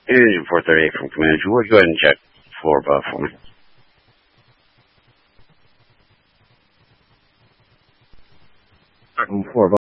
Engine 438 from Command. Would you go ahead and check floor above for me? Floor above.